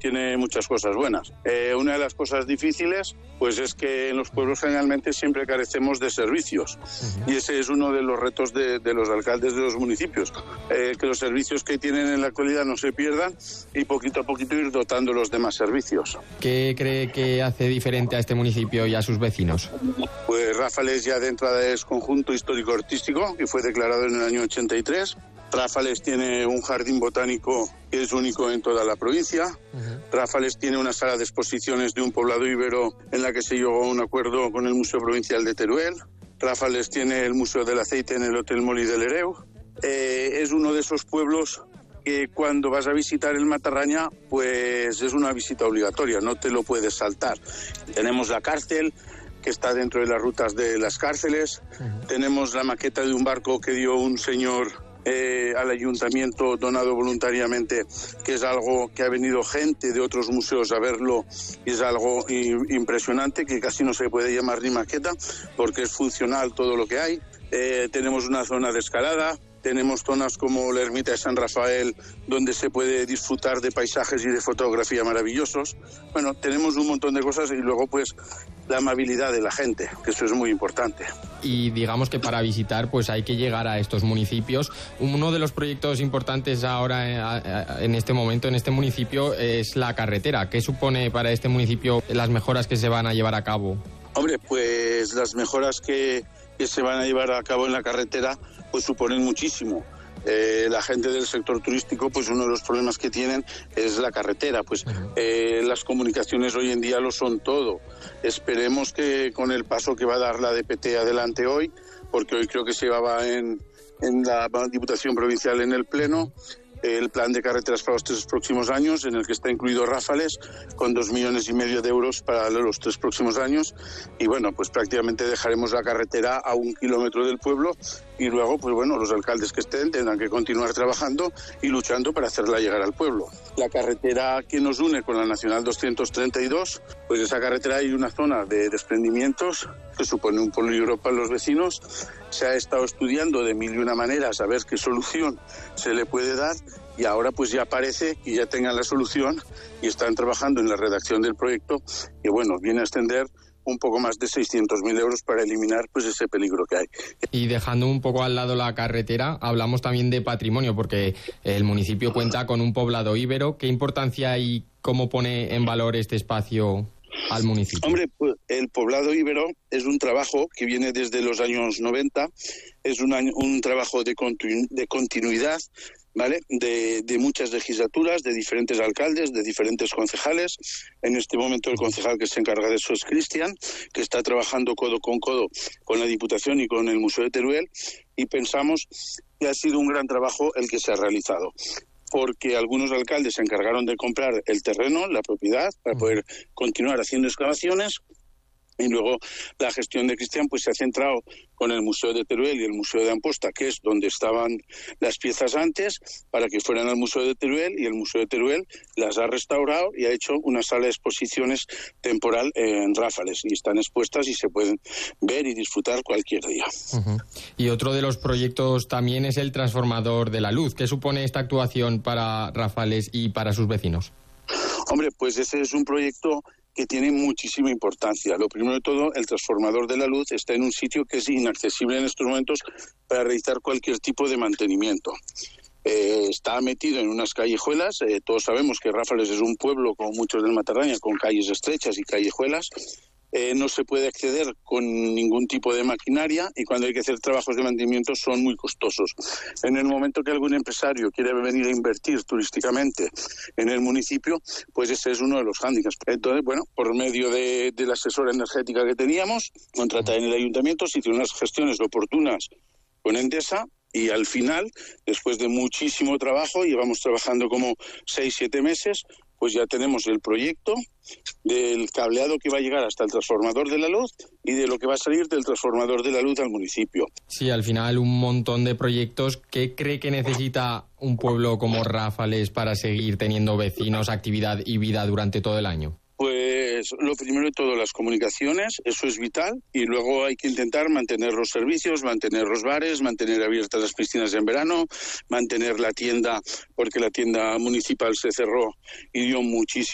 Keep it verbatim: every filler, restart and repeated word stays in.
tiene muchas cosas buenas. Eh, una de las cosas difíciles, pues es que en los pueblos generalmente siempre carecemos de servicios. Uh-huh. Y ese es uno de los retos de, de los alcaldes de los municipios. Eh, que los servicios que tienen en la actualidad no se pierdan y poquito a poquito ir dotándolos de más servicios. ¿Qué cree que hace diferente a este municipio y a sus vecinos? Pues Ráfales ya de entrada es conjunto histórico-artístico y fue declarado en el año ochenta y tres. Ráfales tiene un jardín botánico que es único en toda la provincia. Uh-huh. Ráfales tiene una sala de exposiciones de un poblado íbero en la que se llegó a un acuerdo con el Museo Provincial de Teruel. Ráfales tiene el Museo del Aceite en el Hotel Molí del Ereu. Eh, es uno de esos pueblos que cuando vas a visitar el Matarraña, pues es una visita obligatoria, no te lo puedes saltar. Tenemos la cárcel, que está dentro de las rutas de las cárceles. Uh-huh. Tenemos la maqueta de un barco que dio un señor eh, al ayuntamiento, donado voluntariamente, que es algo que ha venido gente de otros museos a verlo, y es algo i- impresionante, que casi no se puede llamar ni maqueta, porque es funcional todo lo que hay. Eh, tenemos una zona de escalada. Tenemos zonas como la ermita de San Rafael, donde se puede disfrutar de paisajes y de fotografía maravillosos. Bueno, tenemos un montón de cosas y luego pues la amabilidad de la gente, que eso es muy importante. Y digamos que para visitar pues hay que llegar a estos municipios. Uno de los proyectos importantes ahora en este momento en este municipio es la carretera. ¿Qué supone para este municipio las mejoras que se van a llevar a cabo? Hombre, pues las mejoras que, que se van a llevar a cabo en la carretera pues suponen muchísimo. Eh, la gente del sector turístico, pues uno de los problemas que tienen es la carretera, pues eh, las comunicaciones hoy en día lo son todo. Esperemos que con el paso que va a dar la D P T adelante hoy, porque hoy creo que se llevaba en, en la Diputación Provincial en el Pleno, el plan de carreteras para los tres próximos años, en el que está incluido Ráfales, con dos millones y medio de euros para los tres próximos años. Y bueno, pues prácticamente dejaremos la carretera a un kilómetro del pueblo y luego, pues bueno, los alcaldes que estén tendrán que continuar trabajando y luchando para hacerla llegar al pueblo. La carretera que nos une con la Nacional doscientos treinta y dos, pues esa carretera hay una zona de desprendimientos que supone un peligro para los vecinos. Se ha estado estudiando de mil y una maneras a ver qué solución se le puede dar y ahora pues ya parece que ya tengan la solución y están trabajando en la redacción del proyecto que bueno, viene a extender un poco más de seiscientos mil euros para eliminar pues ese peligro que hay. Y dejando un poco al lado la carretera, hablamos también de patrimonio, porque el municipio cuenta con un poblado íbero. ¿Qué importancia y cómo pone en valor este espacio al municipio? Hombre, pues el poblado íbero es un trabajo que viene desde los años noventa, es un, año, un trabajo de, continu, de continuidad, ¿vale? De, de muchas legislaturas, de diferentes alcaldes, de diferentes concejales. En este momento el concejal que se encarga de eso es Cristian, que está trabajando codo con codo con la Diputación y con el Museo de Teruel, y pensamos que ha sido un gran trabajo el que se ha realizado, porque algunos alcaldes se encargaron de comprar el terreno, la propiedad, para poder continuar haciendo excavaciones. Y luego la gestión de Cristian pues se ha centrado con el Museo de Teruel y el Museo de Amposta, que es donde estaban las piezas antes, para que fueran al Museo de Teruel, y el Museo de Teruel las ha restaurado y ha hecho una sala de exposiciones temporal en Ráfales, y están expuestas y se pueden ver y disfrutar cualquier día. Uh-huh. Y otro de los proyectos también es el transformador de la luz. ¿Qué supone esta actuación para Ráfales y para sus vecinos? Hombre, pues ese es un proyecto que tiene muchísima importancia. Lo primero de todo, el transformador de la luz está en un sitio que es inaccesible en estos momentos para realizar cualquier tipo de mantenimiento. Eh, está metido en unas callejuelas. Eh, todos sabemos que Ráfales es un pueblo, como muchos del Matarraña, con calles estrechas y callejuelas. Eh, no se puede acceder con ningún tipo de maquinaria, y cuando hay que hacer trabajos de mantenimiento son muy costosos. En el momento que algún empresario quiere venir a invertir turísticamente en el municipio, pues ese es uno de los hándicaps. Entonces, bueno, por medio de, de la asesora energética que teníamos, contratada en el ayuntamiento, se hicieron unas gestiones oportunas con Endesa, y al final, después de muchísimo trabajo, llevamos trabajando como seis, siete meses, pues ya tenemos el proyecto del cableado que va a llegar hasta el transformador de la luz y de lo que va a salir del transformador de la luz al municipio. Sí, al final un montón de proyectos. ¿Qué cree que necesita un pueblo como Ráfales para seguir teniendo vecinos, actividad y vida durante todo el año? Pues lo primero de todo, las comunicaciones, eso es vital, y luego hay que intentar mantener los servicios, mantener los bares, mantener abiertas las piscinas en verano, mantener la tienda, porque la tienda municipal se cerró y dio muchísimo